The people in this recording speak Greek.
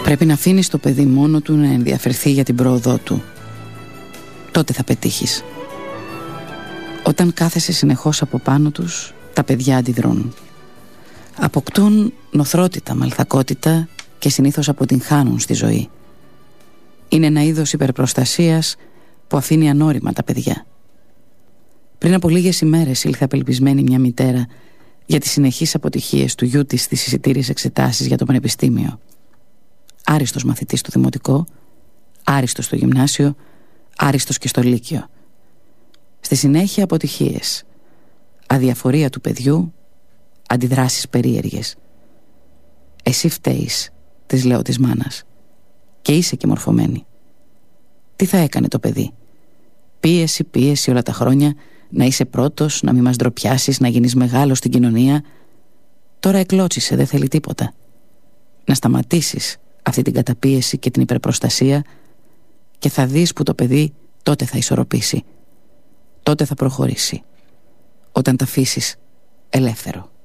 Πρέπει να αφήνεις το παιδί μόνο του να ενδιαφερθεί για την πρόοδό του. Τότε θα πετύχεις. Όταν κάθεσαι συνεχώς από πάνω τους, τα παιδιά αντιδρούν. Αποκτούν νοθρότητα, μαλθακότητα και συνήθως αποτυγχάνουν στη ζωή. Είναι ένα είδος υπερπροστασίας που αφήνει ανώριμα τα παιδιά. Πριν από λίγες ημέρες ήλθε απελπισμένη μια μητέρα για τις συνεχείς αποτυχίες του γιού της στις εισιτήριες εξετάσεις για το πανεπιστήμιο. Άριστος μαθητής στο δημοτικό, άριστος στο γυμνάσιο, άριστος και στο λύκειο. Στη συνέχεια αποτυχίες, αδιαφορία του παιδιού, αντιδράσεις περίεργες. «Εσύ φταίεις», της λέω της μάνας, «και είσαι και μορφωμένη». Τι θα έκανε το παιδί? Πίεση όλα τα χρόνια, να είσαι πρώτος, να μην μας ντροπιάσεις, να γίνεις μεγάλος στην κοινωνία. Τώρα εκλώτσισε, δεν θέλει τίποτα. Να σταματήσεις αυτή την καταπίεση και την υπερπροστασία και θα δεις που το παιδί τότε θα ισορροπήσει. Τότε θα προχωρήσει. Όταν τα αφήσεις ελεύθερο.